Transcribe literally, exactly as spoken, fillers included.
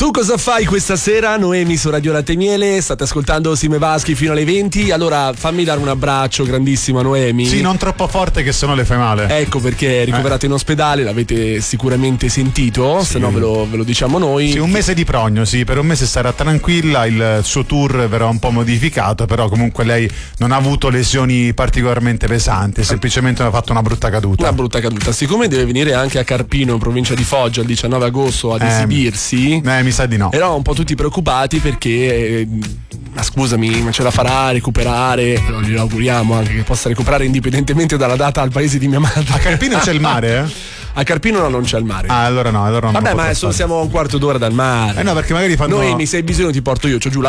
Tu cosa fai questa sera? Noemi su Radio Latte e Miele, state ascoltando Sime Vaschi fino alle venti. Allora fammi dare un abbraccio grandissimo a Noemi. Sì, non troppo forte che sennò le fai male. Ecco perché è ricoverata eh. in ospedale, l'avete sicuramente sentito, sì. se no ve lo, ve lo diciamo noi. Sì, un mese di prognosi, per un mese sarà tranquilla, il suo tour verrà un po' modificato, però comunque lei non ha avuto lesioni particolarmente pesanti, semplicemente ha fatto una brutta caduta. Una brutta caduta, siccome deve venire anche a Carpino in provincia di Foggia il diciannove agosto ad eh, esibirsi. Eh, mi sa di no. Eravamo un po' tutti preoccupati perché eh, ma scusami, ma ce la farà a recuperare? Però glielo auguriamo anche che possa recuperare indipendentemente dalla data al paese di mia madre. A Carpino c'è il mare, eh? A Carpino no, non c'è il mare. Ah, allora no, allora non Vabbè, ma adesso siamo a un quarto d'ora dal mare. Eh no, perché magari fanno. Noi, se hai bisogno, ti porto io, c'ho giù la